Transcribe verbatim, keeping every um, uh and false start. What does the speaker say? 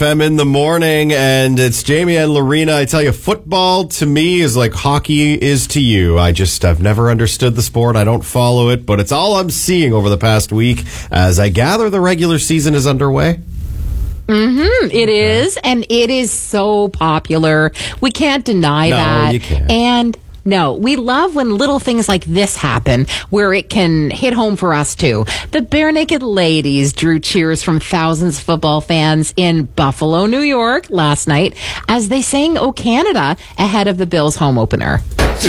F M in the morning, and it's Jamie and Lorena. I tell you, football to me is like hockey is to you. I just, I've never understood the sport. I don't follow it, but it's all I'm seeing over the past week as I gather the regular season is underway. Mm-hmm. It is, and it is so popular. We can't deny No, that. you can't. And no, we love when little things like this happen where it can hit home for us too. The Bare Naked Ladies drew cheers from thousands of football fans in Buffalo, New York last night as they sang "O Canada" ahead of the Bills' home opener.